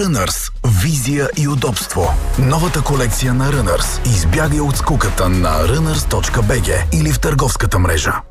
Runners. Визия и удобство. Новата колекция на Runners. Избягай от скуката на runners.bg или в търговската мрежа.